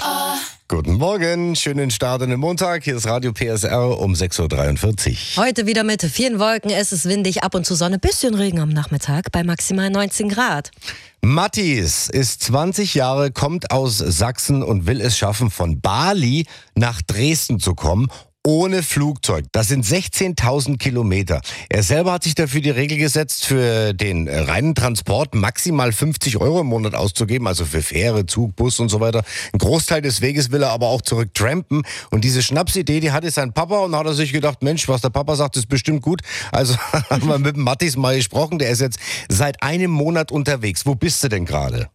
Guten Morgen, schönen Start in den Montag. Hier ist Radio PSR um 6.43 Uhr. Heute wieder mit vielen Wolken, es ist windig, ab und zu Sonne, bisschen Regen am Nachmittag bei maximal 19 Grad. Mattis ist 20 Jahre, kommt aus Sachsen und will es schaffen, von Bali nach Dresden zu kommen. Ohne Flugzeug. Das sind 16.000 Kilometer. Er selber hat sich dafür die Regel gesetzt, für den reinen Transport maximal 50 Euro im Monat auszugeben, also für Fähre, Zug, Bus und so weiter. Ein Großteil des Weges will er aber auch zurück trampen. Und diese Schnapsidee, die hatte sein Papa und da hat er sich gedacht, Mensch, was der Papa sagt, ist bestimmt gut. Also haben wir mit dem Mattis mal gesprochen. Der ist jetzt seit einem Monat unterwegs. Wo bist du denn gerade?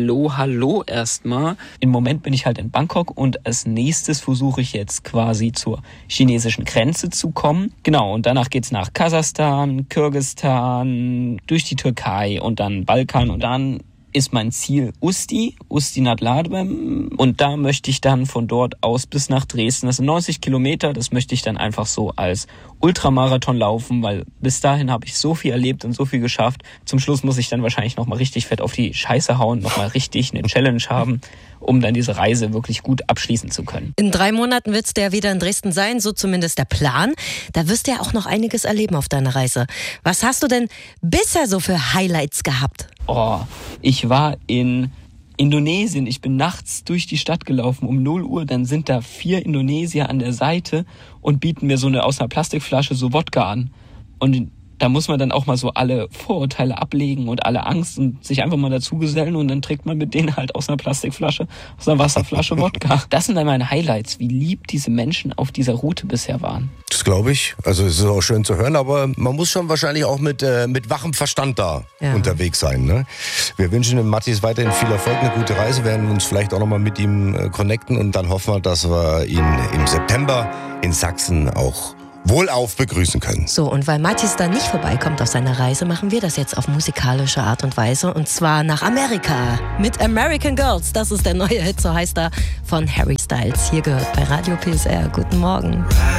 Hallo erstmal. Im Moment bin ich halt in Bangkok und als nächstes versuche ich jetzt quasi zur chinesischen Grenze zu kommen. Genau, und danach geht's nach Kasachstan, Kirgisistan, durch die Türkei und dann Balkan und dann ist mein Ziel Usti nad Labem und da möchte ich dann von dort aus bis nach Dresden. Das sind 90 Kilometer, das möchte ich dann einfach so als Ultramarathon laufen, weil bis dahin habe ich so viel erlebt und so viel geschafft. Zum Schluss muss ich dann wahrscheinlich nochmal richtig fett auf die Scheiße hauen, nochmal richtig eine Challenge haben, um dann diese Reise wirklich gut abschließen zu können. In 3 Monaten willst du ja wieder in Dresden sein, so zumindest der Plan. Da wirst du ja auch noch einiges erleben auf deiner Reise. Was hast du denn bisher so für Highlights gehabt? Ich war in Indonesien. Ich bin nachts durch die Stadt gelaufen um 0 Uhr. Dann sind da 4 Indonesier an der Seite und bieten mir aus einer Plastikflasche so Wodka an. Und da muss man dann auch mal so alle Vorurteile ablegen und alle Angst und sich einfach mal dazugesellen und dann trinkt man mit denen halt aus einer Plastikflasche, aus einer Wasserflasche Wodka. Das sind dann meine Highlights, wie lieb diese Menschen auf dieser Route bisher waren. Das glaube ich. Also es ist auch schön zu hören, aber man muss schon wahrscheinlich auch mit wachem Verstand da unterwegs sein. Ne? Wir wünschen dem Mattis weiterhin viel Erfolg, eine gute Reise, werden uns vielleicht auch nochmal mit ihm connecten und dann hoffen wir, dass wir ihn im September in Sachsen auch wohlauf begrüßen können. So, und weil Mattis da nicht vorbeikommt auf seiner Reise, machen wir das jetzt auf musikalische Art und Weise. Und zwar nach Amerika mit American Girls. Das ist der neue Hit, so heißt er, von Harry Styles. Hier gehört bei Radio PSR. Guten Morgen.